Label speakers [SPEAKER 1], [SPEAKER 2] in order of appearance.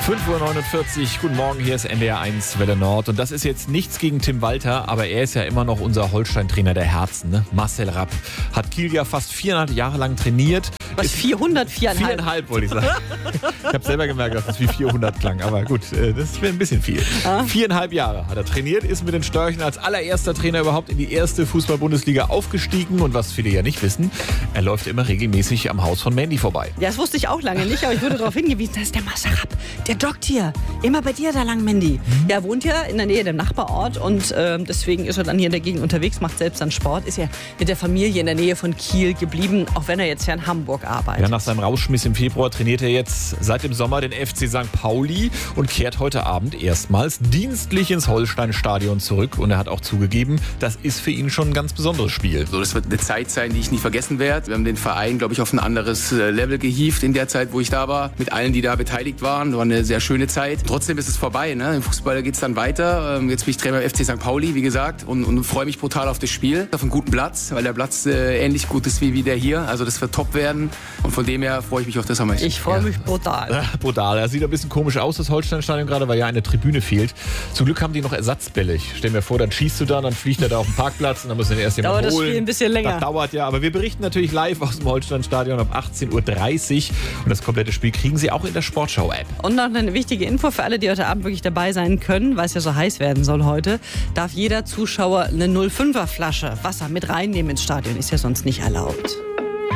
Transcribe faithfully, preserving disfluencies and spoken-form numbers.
[SPEAKER 1] fünf Uhr neunundvierzig, guten Morgen, hier ist N D R eins Welle Nord. Und das ist jetzt nichts gegen Tim Walter, aber er ist ja immer noch unser Holstein-Trainer der Herzen. Ne? Marcel Rapp hat Kiel ja fast viereinhalb Jahre lang trainiert.
[SPEAKER 2] Was, vierhundert, viereinhalb?
[SPEAKER 1] Viereinhalb, wollte ich sagen. Ich habe selber gemerkt, dass es wie vierhundert klang. Aber gut, das wäre ein bisschen viel. Ah. Viereinhalb Jahre hat er trainiert, ist mit den Störchen als allererster Trainer überhaupt in die erste Fußball-Bundesliga aufgestiegen. Und was viele ja nicht wissen, er läuft immer regelmäßig am Haus von Mandy vorbei.
[SPEAKER 2] Ja, das wusste ich auch lange nicht, aber ich wurde darauf hingewiesen, das ist der Marcel Rapp. Der joggt hier. Immer bei dir da lang, Mandy. Mhm. Er wohnt ja in der Nähe dem Nachbarort und äh, deswegen ist er dann hier in der Gegend unterwegs, macht selbst dann Sport, ist ja mit der Familie in der Nähe von Kiel geblieben, auch wenn er jetzt ja in Hamburg arbeitet.
[SPEAKER 1] Ja, nach seinem Rausschmiss im Februar trainiert er jetzt seit dem Sommer den F C Sankt Pauli und kehrt heute Abend erstmals dienstlich ins Holstein-Stadion zurück. Und er hat auch zugegeben, das ist für ihn schon ein ganz besonderes Spiel.
[SPEAKER 3] So, das wird eine Zeit sein, die ich nie vergessen werde. Wir haben den Verein, glaube ich, auf ein anderes Level gehievt in der Zeit, wo ich da war, mit allen, die da beteiligt waren. War eine sehr schöne Zeit. Trotzdem ist es vorbei. Ne? Im Fußball geht es dann weiter. Jetzt bin ich Trainer beim F C Sankt Pauli, wie gesagt, und, und freue mich brutal auf das Spiel. Auf einen guten Platz, weil der Platz äh, ähnlich gut ist wie, wie der hier. Also das wird top werden. Und von dem her freue ich mich auf das am meisten.
[SPEAKER 2] Ich freue mich ja. brutal.
[SPEAKER 1] Ja, brutal. Er sieht ein bisschen komisch aus, das Holstein-Stadion gerade, weil ja eine Tribüne fehlt. Zum Glück haben die noch Ersatzbälle. Ich stell mir vor, dann schießt du da, dann fliegt er da auf den Parkplatz und dann muss er den erst jemand holen.
[SPEAKER 2] Dauert das Spiel ein bisschen länger.
[SPEAKER 1] Das dauert ja, aber wir berichten natürlich live aus dem Holstein-Stadion um achtzehn Uhr dreißig. Und das komplette Spiel kriegen Sie auch in der Sportschau-App.
[SPEAKER 2] Und noch eine wichtige Info für alle, die heute Abend wirklich dabei sein können, weil es ja so heiß werden soll heute, darf jeder Zuschauer eine null fünfer Flasche Wasser mit reinnehmen ins Stadion. Ist ja sonst nicht erlaubt.